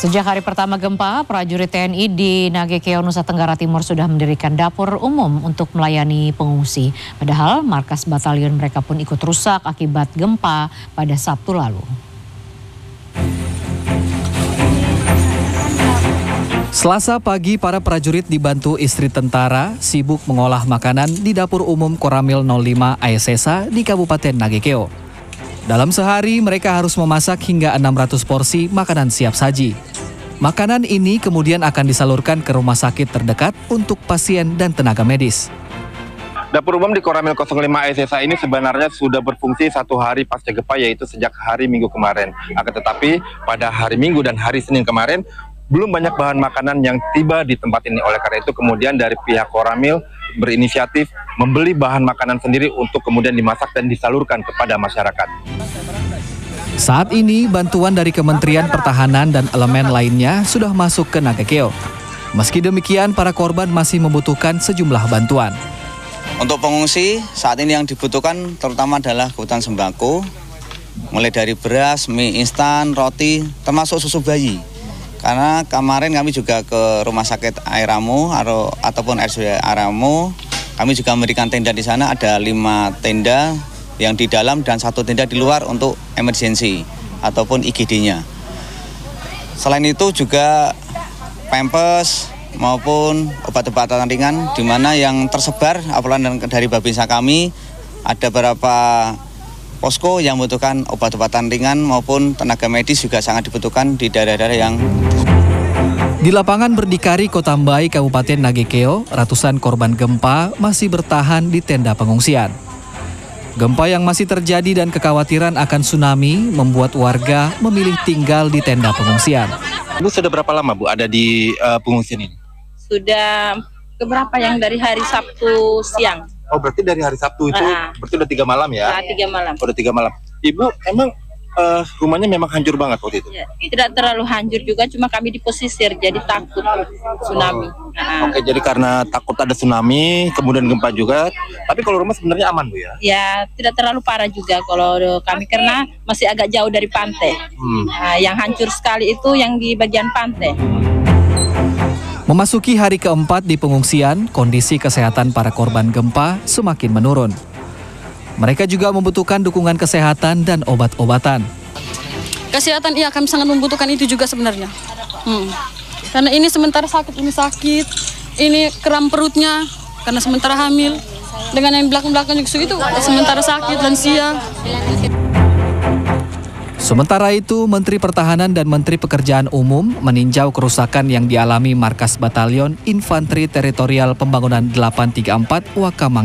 Sejak hari pertama gempa, prajurit TNI di Nagekeo, Nusa Tenggara Timur sudah mendirikan dapur umum untuk melayani pengungsi. Padahal markas batalion mereka pun ikut rusak akibat gempa pada Sabtu lalu. Selasa pagi, para prajurit dibantu istri tentara sibuk mengolah makanan di dapur umum Koramil 05 Aesesa di Kabupaten Nagekeo. Dalam sehari, mereka harus memasak hingga 600 porsi makanan siap saji. Makanan ini kemudian akan disalurkan ke rumah sakit terdekat untuk pasien dan tenaga medis. Dapur umum di Koramil 05 Aesesa ini sebenarnya sudah berfungsi 1 hari pasca gempa, yaitu sejak hari Minggu kemarin. Akan tetapi pada hari Minggu dan hari Senin kemarin, belum banyak bahan makanan yang tiba di tempat ini. Oleh karena itu kemudian dari pihak Koramil berinisiatif membeli bahan makanan sendiri untuk kemudian dimasak dan disalurkan kepada masyarakat. Saat ini bantuan dari Kementerian Pertahanan dan elemen lainnya sudah masuk ke Nagekeo. Meski demikian, para korban masih membutuhkan sejumlah bantuan. Untuk pengungsi saat ini yang dibutuhkan terutama adalah kebutuhan sembako, mulai dari beras, mie instan, roti, termasuk susu bayi. Karena kemarin kami juga ke rumah sakit Airamo ataupun RSUD Airamo, kami juga memberikan tenda di sana, ada 5 tenda yang di dalam dan 1 tenda di luar untuk emergensi ataupun IGD-nya. Selain itu juga pampers maupun obat-obatan ringan, di mana yang tersebar apalagi dari Babinsa kami ada beberapa posko yang membutuhkan obat-obatan ringan maupun tenaga medis juga sangat dibutuhkan di daerah-daerah yang... Di lapangan berdikari Kota Mbai, Kabupaten Nagekeo, ratusan korban gempa masih bertahan di tenda pengungsian. Gempa yang masih terjadi dan kekhawatiran akan tsunami membuat warga memilih tinggal di tenda pengungsian. Bu, sudah berapa lama Bu ada di pengungsian ini? Sudah keberapa yang dari hari Sabtu siang. Oh, berarti dari hari Sabtu itu berarti udah 3 malam ya? 3 malam. Udah 3 malam. Ibu, emang rumahnya memang hancur banget waktu itu? Ya, tidak terlalu hancur juga, cuma kami di pesisir, jadi takut tsunami. Oke, jadi karena takut ada tsunami, kemudian gempa juga. Tapi kalau rumah sebenarnya aman Bu ya? Ya, tidak terlalu parah juga kalau kami karena masih agak jauh dari pantai. Yang hancur sekali itu yang di bagian pantai. Memasuki hari keempat di pengungsian, kondisi kesehatan para korban gempa semakin menurun. Mereka juga membutuhkan dukungan kesehatan dan obat-obatan. Kesehatan, iya, kami sangat membutuhkan itu juga sebenarnya. Karena ini sementara sakit, ini kram perutnya, karena sementara hamil. Dengan yang belakang-belakang juga itu sementara sakit, lansia. Sementara itu, Menteri Pertahanan dan Menteri Pekerjaan Umum meninjau kerusakan yang dialami Markas Batalion Infanteri Teritorial Pembangunan 834 Wakamang